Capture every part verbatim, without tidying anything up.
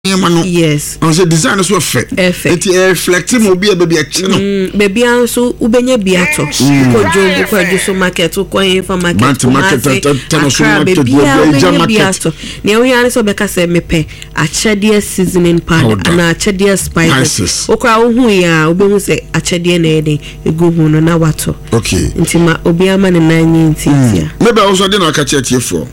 Yes. On the design so effect. Effect. It reflects mo be a baby a chino. Baby also ubenya biato. Ko jogo ko ajuso market ko yin for market. Market so market biato. Ne o yan so beka say mepe achede seasoning powder and achede spices. Okra wo hu ya obemu say achede na eden egu hu no na wato. Okay. Ntima obi ama ne nanyi ntia. Maybe also dey na ka chetie for.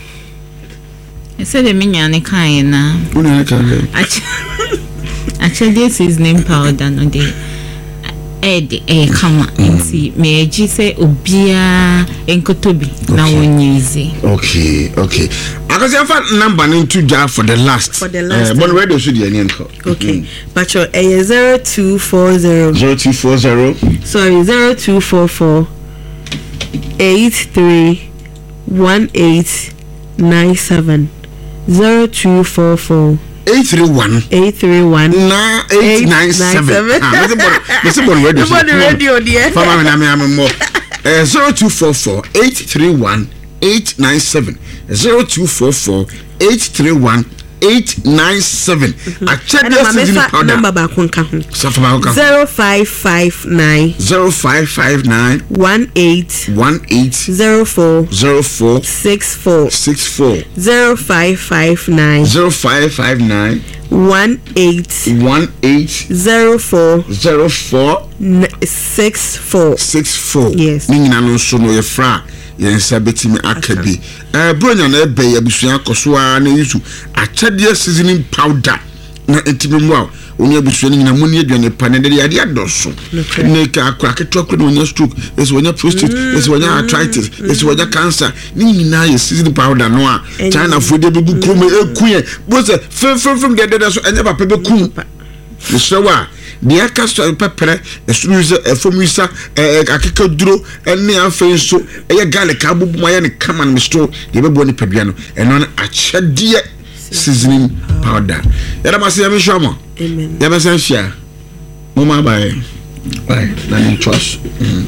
I said the minyane kind na. Una ka. Actually this is name powder no dey. Eh de eh kama nti me agi say obia enkotobi na wonyize. Okay, okay. Because I found number into jar for the last. For the last. Uh, but where do you any call? Okay. But your eh zero two four zero. zero two four zero. Sorry, zero two four four eight three one eight nine seven. Zero two four four eight three one eight three one nine eight nine seven. Ah, that's about radio. That's about the radio, dear. Fama me na me more. Eh, zero two four four eight three one eight nine seven. Zero two four four eight three one eight nine seven. I check the season powder. Number back on kahun. Zero five five nine zero five five nine one eight one eight zero four zero four six four six four zero five five nine zero five five nine one eight one eight zero four zero four six four six four. Yes. Nina no so no ye fra. Yen sabeti me akabi eh bronya na ebe ya busua kosoa na yusu achade seasoning powder na entime mu a oni abusua nyina mu ne aduane pa na de ade adoso ne ka akwa keto akwa no nya stroke esi wonya prostate esi wonya arthritis esi wonya cancer ni nyina ye seasoning powder no a China food de bu kroma ekuye bo se fem fem fem de de so enya papa be kum ni sewa the aka pepper esumuza efomisa akekaduro ene afenso eye garlic abubu ma ya ne kama no store de bebo ni padua no eno na achade seasoning powder yada ma se ya me shomo amen ya ba san hia mo ma bye bye na ni trust.